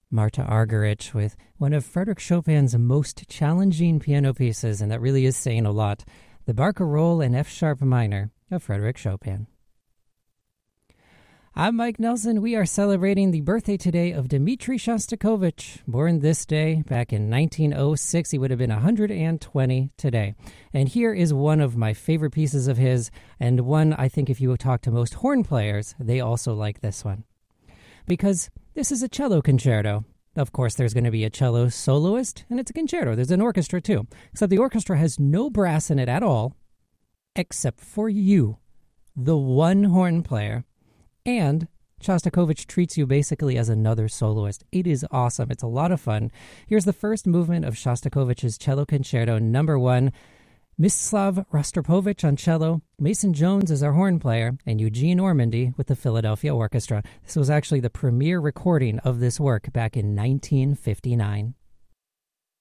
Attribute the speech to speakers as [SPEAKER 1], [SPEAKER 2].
[SPEAKER 1] Marta Argerich with one of Frédéric Chopin's most challenging piano pieces, and that really is saying a lot, the Barcarolle in F-sharp minor of Frédéric Chopin. I'm Mike Nelson. We are celebrating the birthday today of Dmitri Shostakovich. Born this day back in 1906, he would have been 120 today. And here is one of my favorite pieces of his, and one I think if you talk to most horn players, they also like this one. Because this is a cello concerto. Of course, there's going to be a cello soloist, and it's a concerto. There's an orchestra, too. Except the orchestra has no brass in it at all, except for you, the one horn player. And Shostakovich treats you basically as another soloist. It is awesome. It's a lot of fun. Here's the first movement of Shostakovich's Cello Concerto No. 1. Mstislav Rostropovich on cello, Mason Jones is our horn player, and Eugene Ormandy with the Philadelphia Orchestra. This was actually the premiere recording of this work back in 1959.